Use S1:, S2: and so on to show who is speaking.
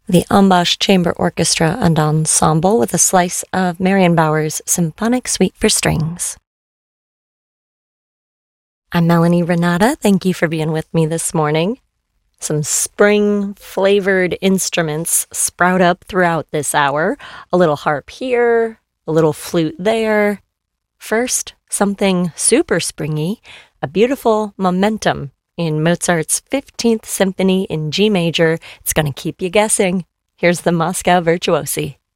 S1: the Ambash Chamber Orchestra and Ensemble with a slice of Marion Bauer's Symphonic Suite for Strings. I'm Melanie Renata. Thank you for being with me this morning. Some spring-flavored instruments sprout up throughout this hour. A little harp here, a little flute there. First, something super springy, a beautiful momentum in Mozart's 15th Symphony in G major. It's going to keep you guessing. Here's the Moscow Virtuosi.